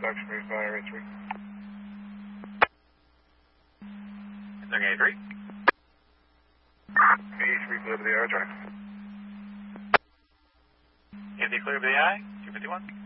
Production raised by area 3. Sing A3. A3 clear to the air drive. A3 clear to the eye, 251.